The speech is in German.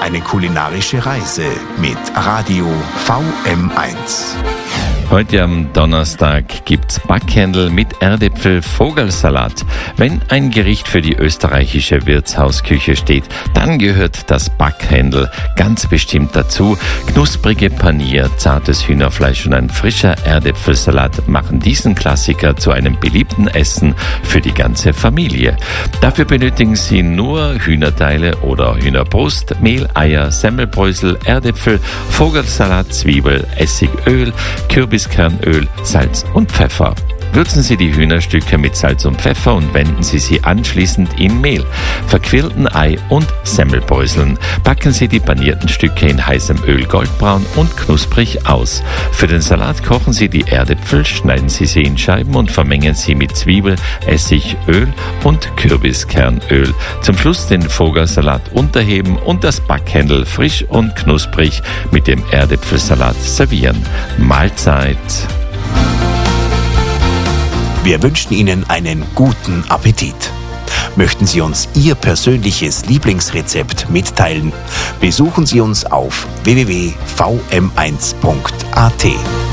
eine kulinarische Reise mit Radio VM1. Heute am Donnerstag gibt's Backhändel mit Erdäpfel-Vogelsalat. Wenn ein Gericht für die österreichische Wirtshausküche steht, dann gehört das Backhändel ganz bestimmt dazu. Knusprige Panier, zartes Hühnerfleisch und ein frischer Erdäpfelsalat machen diesen Klassiker zu einem beliebten Essen für die ganze Familie. Dafür benötigen Sie nur Hühnerteile oder Hühnerbrust, Mehl, Eier, Semmelbrösel, Erdäpfel, Vogelsalat, Zwiebel, Essig, Öl, Kürbiskernöl, Salz und Pfeffer. Würzen Sie die Hühnerstücke mit Salz und Pfeffer und wenden Sie sie anschließend in Mehl, verquirlten Ei und Semmelbröseln. Backen Sie die panierten Stücke in heißem Öl goldbraun und knusprig aus. Für den Salat kochen Sie die Erdäpfel, schneiden Sie sie in Scheiben und vermengen sie mit Zwiebel, Essig, Öl und Kürbiskernöl. Zum Schluss den Vogelsalat unterheben und das Backhändel frisch und knusprig mit dem Erdäpfelsalat servieren. Mahlzeit! Wir wünschen Ihnen einen guten Appetit. Möchten Sie uns Ihr persönliches Lieblingsrezept mitteilen? Besuchen Sie uns auf www.vm1.at.